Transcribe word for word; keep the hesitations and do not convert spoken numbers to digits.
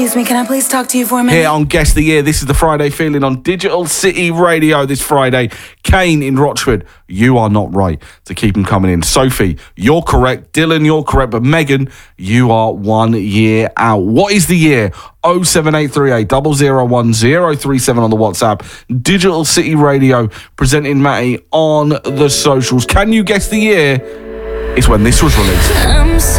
Excuse me, can I please talk to you for a minute? Here on Guess the Year, this is the Friday Feeling on Digital City Radio this Friday. Kane in Rochford, you are not right to keep them coming in. Sophie, you're correct. Dylan, you're correct. But Megan, you are one year out. What is the year? oh seven eight three eight, zero zero one, zero three seven on the WhatsApp. Digital City Radio presenting Matty on the socials. Can you guess the year? It's when this was released.